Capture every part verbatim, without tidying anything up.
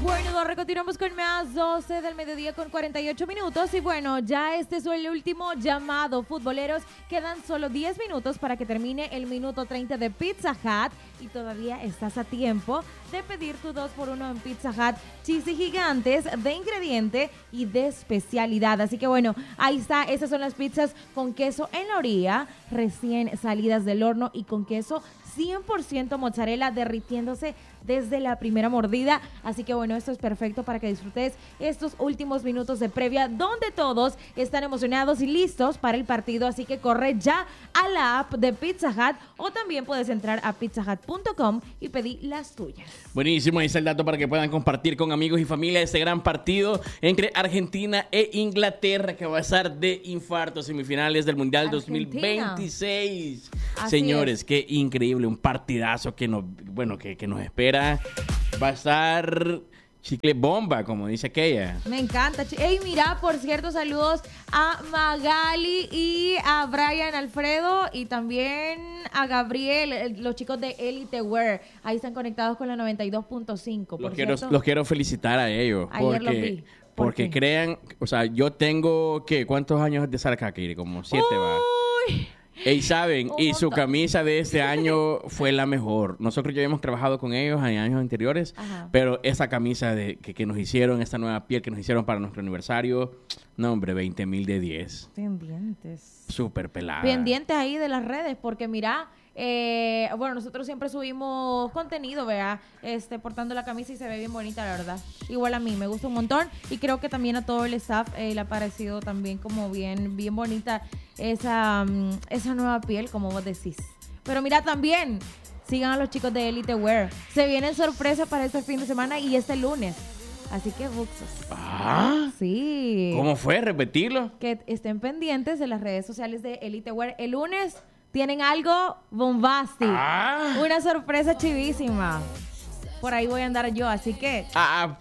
Bueno, Dorre, continuamos con más doce del mediodía con cuarenta y ocho minutos. Y bueno, ya este es el último llamado, futboleros. Quedan solo diez minutos para que termine el minuto treinta de Pizza Hut. Y todavía estás a tiempo de pedir tu dos por uno en Pizza Hut. Cheesy gigantes de ingrediente y de especialidad. Así que bueno, ahí está. Esas son las pizzas con queso en la orilla, recién salidas del horno y con queso cien por ciento mozzarella derritiéndose desde la primera mordida. Así que bueno, esto es perfecto para que disfrutes estos últimos minutos de previa donde todos están emocionados y listos para el partido. Así que corre ya a la app de Pizza Hut o también puedes entrar a pizza hut punto com y pedir las tuyas. Buenísimo, ahí está el dato para que puedan compartir con amigos y familia este gran partido entre Argentina e Inglaterra, que va a estar de infarto, semifinales del Mundial Argentina. dos mil veintiséis. Así Señores, es. Qué increíble, un partidazo que nos, bueno, que, que nos espera. Va a estar chicle bomba, como dice aquella. Me encanta. Ey, mira, por cierto, saludos a Magali y a Brian Alfredo y también a Gabriel, los chicos de Elite Wear. Ahí están conectados con la noventa y dos punto cinco. Los quiero, los quiero felicitar a ellos. Ayer porque, los vi. ¿Por porque qué? crean, o sea, yo tengo, ¿qué? ¿Cuántos años de Sarkakiri? Como siete, va. Uy. Ellos saben, Un y su montón. camisa de este año fue la mejor. Nosotros ya hemos trabajado con ellos en años anteriores, Ajá. pero esa camisa de, que, que nos hicieron, esta nueva piel que nos hicieron para nuestro aniversario, no hombre, veinte mil de diez. Pendientes. Súper pelada. Pendientes ahí de las redes, porque mira, eh, bueno, nosotros siempre subimos contenido, ¿verdad? Este, portando la camisa y se ve bien bonita, la verdad. Igual a mí, me gusta un montón y creo que también a todo el staff eh, le ha parecido también como bien, bien bonita esa, um, esa nueva piel, como vos decís. Pero mira también, sigan a los chicos de Elite Wear. Se vienen sorpresas para este fin de semana y este lunes. Así que, buxos. Ah, Sí. ¿cómo fue? ¿Repetirlo? Que estén pendientes de las redes sociales de Elite Wear. El lunes tienen algo bombástico. Ah. Una sorpresa chivísima. Por ahí voy a andar yo, así que Ah,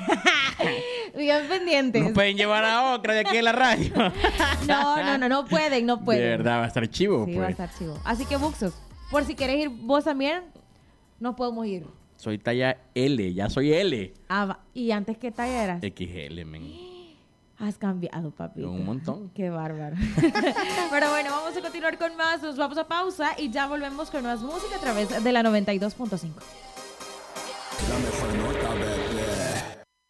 bien pendientes. nos pueden llevar a Ocra de aquí en la radio. No, no, no, no pueden, no pueden. De verdad, va a estar chivo, Sí, pues. va a estar chivo. Así que, buxos, por si querés ir vos también, nos podemos ir. Soy talla L, ya soy L. Ah, va. ¿Y antes qué talla eras? X L, men. Has cambiado, papito. Un montón. Qué bárbaro. Pero bueno, vamos a continuar con más. Nos vamos a pausa y ya volvemos con más música a través de la noventa y dos punto cinco.